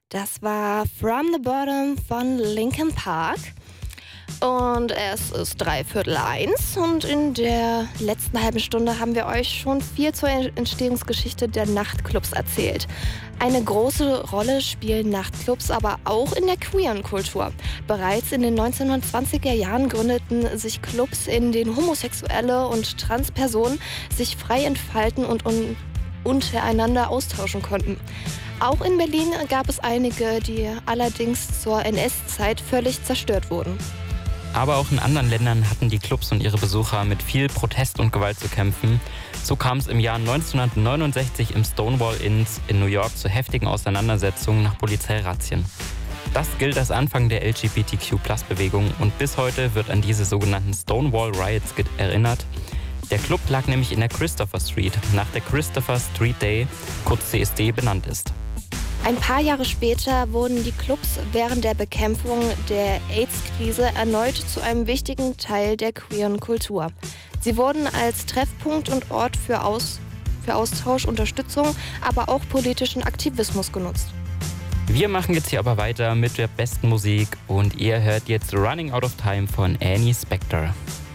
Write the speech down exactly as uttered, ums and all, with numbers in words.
Das war From the Bottom von Linkin Park. Und es ist dreiviertel eins und in der letzten halben Stunde haben wir euch schon viel zur Entstehungsgeschichte der Nachtclubs erzählt. Eine große Rolle spielen Nachtclubs aber auch in der queeren Kultur. Bereits in den neunzehnhundertzwanziger Jahren gründeten sich Clubs, in denen Homosexuelle und Transpersonen sich frei entfalten und un- untereinander austauschen konnten. Auch in Berlin gab es einige, die allerdings zur N S-Zeit völlig zerstört wurden. Aber auch in anderen Ländern hatten die Clubs und ihre Besucher mit viel Protest und Gewalt zu kämpfen. So kam es im Jahr neunzehnhundertneunundsechzig im Stonewall Inns in New York zu heftigen Auseinandersetzungen nach Polizeirazzien. Das gilt als Anfang der L G B T Q Plus Bewegung und bis heute wird an diese sogenannten Stonewall Riots erinnert. Der Club lag nämlich in der Christopher Street, nach der Christopher Street Day, kurz C S D, benannt ist. Ein paar Jahre später wurden die Clubs während der Bekämpfung der AIDS-Krise erneut zu einem wichtigen Teil der queeren Kultur. Sie wurden als Treffpunkt und Ort für, Aus, für Austausch, Unterstützung, aber auch politischen Aktivismus genutzt. Wir machen jetzt hier aber weiter mit der besten Musik und ihr hört jetzt Running Out of Time von Annie Spector.